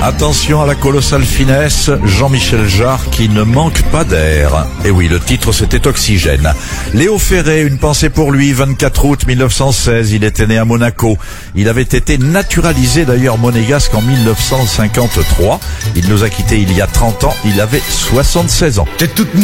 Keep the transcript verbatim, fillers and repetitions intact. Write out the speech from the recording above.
Attention à la colossale finesse, Jean-Michel Jarre qui ne manque pas d'air. Et oui, le titre c'était Oxygène. Léo Ferré, une pensée pour lui, vingt-quatre août mille neuf cent seize, il était né à Monaco. Il avait été naturalisé d'ailleurs monégasque en mille neuf cent cinquante-trois. Il nous a quittés il y a trente ans, il avait soixante-seize ans.